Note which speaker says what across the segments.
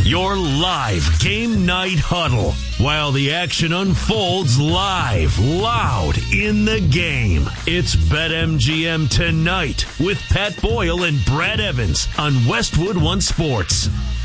Speaker 1: Your live game night huddle while the action unfolds live, loud in the game. It's BetMGM Tonight with Pat Boyle and Brad Evans on Westwood One Sports.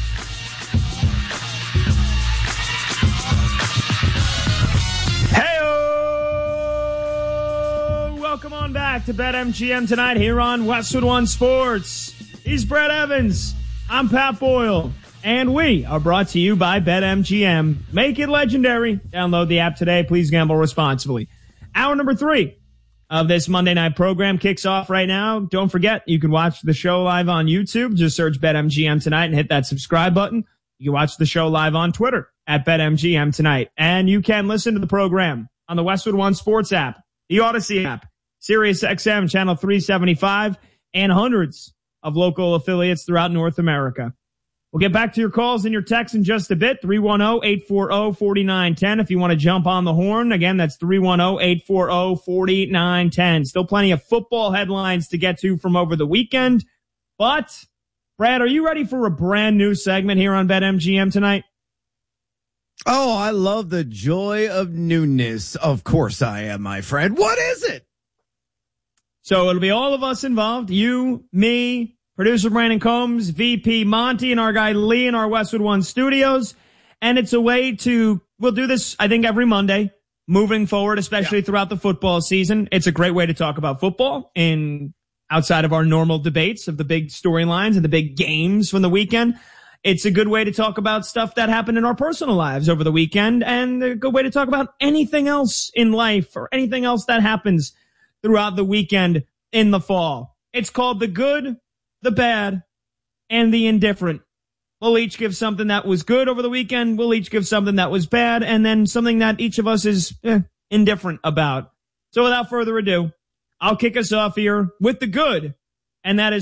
Speaker 2: Hey-o! Welcome on back to BetMGM Tonight here on Westwood One Sports. He's Brad Evans. I'm Pat Boyle. And we are brought to you by BetMGM. Make it legendary. Download the app today. Please gamble responsibly. Hour number 3 of this Monday night program kicks off right now. Don't forget, you can watch the show live on YouTube. Just search BetMGM Tonight and hit that subscribe button. You can watch the show live on Twitter at BetMGM Tonight. And you can listen to the program on the Westwood One Sports app, the Odyssey app, Sirius XM Channel 375, and hundreds of local affiliates throughout North America. We'll get back to your calls and your texts in just a bit. 310-840-4910 if you want to jump on the horn. Again, that's 310-840-4910. Still plenty of football headlines to get to from over the weekend. But, Brad, are you ready for a brand new segment here on BetMGM Tonight?
Speaker 3: Oh, I love the joy of newness. Of course I am, my friend. What is it?
Speaker 2: So it'll be all of us involved. You, me, producer Brandon Combs, VP Monty, and our guy Lee in our Westwood One studios. And it's a way to, we'll do this, I think, every Monday moving forward, especially throughout the football season. It's a great way to talk about football outside of our normal debates of the big storylines and the big games from the weekend. It's a good way to talk about stuff that happened in our personal lives over the weekend, and a good way to talk about anything else in life or anything else that happens throughout the weekend in the fall. It's called The Good, the Bad, and the Indifferent. We'll each give something that was good over the weekend. We'll each give something that was bad, and then something that each of us is indifferent about. So without further ado, I'll kick us off here with the good, and that is